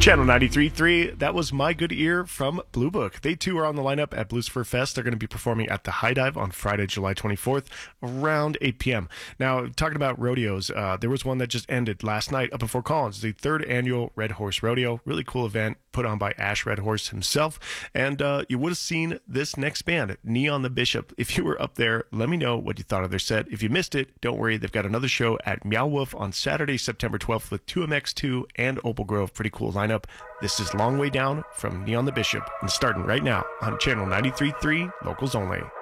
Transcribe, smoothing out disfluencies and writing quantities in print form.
Channel 93.3, that was My Good Ear from Blue Book. They too are on the lineup at Blues for Fest. They're going to be performing at the High Dive on Friday, July 24th, around 8 p.m. Now, talking about rodeos, there was one that just ended last night up in Fort Collins, the 3rd annual Red Horse Rodeo. Really cool event put on by Ash Red Horse himself. And you would have seen this next band, Neon the Bishop. If you were up there, let me know what you thought of their set. If you missed it, don't worry. They've got another show at Meow Wolf on Saturday, September 12th with 2MX2 and Opal Grove. Pretty cool lineup. This is Long Way Down from Neon the Bishop and starting right now on Channel 93.3, Locals Only.